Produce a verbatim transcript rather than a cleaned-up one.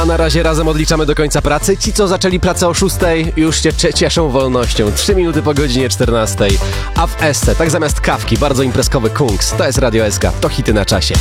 na razie razem odliczamy do końca pracy. Ci, co zaczęli pracę o szóstej, już się cie- cieszą wolnością. Trzy minuty po godzinie czternastej. A w Esse, tak zamiast kawki, bardzo imprezkowy Kungs. To jest Radio S K, to hity na czasie.